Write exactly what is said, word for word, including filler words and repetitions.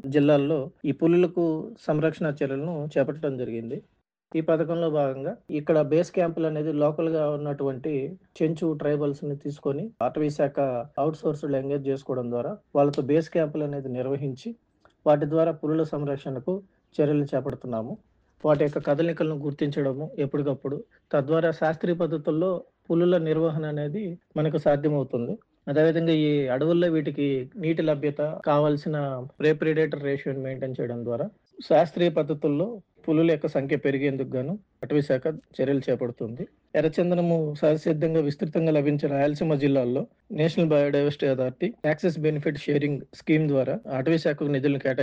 జిల్లాల్లో ఈ పులులకు సంరక్షణ చర్యలను చేపట్టడం జరిగింది. ఈ పథకంలో భాగంగా ఇక్కడ బేస్ క్యాంపులనేది లోకల్‌గా ఉన్నటువంటి చెంచు ట్రైబల్స్‌ని తీసుకొని అటవీ శాఖ ఔట్‌సోర్స్‌డ్ ఎంగేజ్ జేసుకోవడం ద్వారా వాళ్ళతో బేస్ క్యాంపులనేది నిర్వహించి, వాటి ద్వారా పులుల సంరక్షణకు చర్యలు చేపడుతున్నాము. వాటి యొక్క కదలికలను గుర్తించడము ఎప్పటికప్పుడు, తద్వారా శాస్త్రీయ పద్ధతుల్లో పులుల నిర్వహణ అనేది మనకు సాధ్యమవుతుంది. అదేవిధంగా ఈ అడవుల్లో వీటికి నీటి లభ్యత, కావాల్సిన ప్రే ప్రెడేటర్ రేషియోని మెయింటైన్ చేయడం ద్వారా శాస్త్రీయ పద్ధతుల్లో పులుల యొక్క సంఖ్య పెరిగేందుకు గాను అటవీ శాఖ చర్యలు చేపడుతుంది. ఎర్రచందనము సహజసిద్ధంగా విస్తృతంగా లభించే రాయలసీమ జిల్లాల్లో national biodiversity authority access benefit sharing scheme ద్వారా అటవీ శాఖకు నిధులను కేటాయి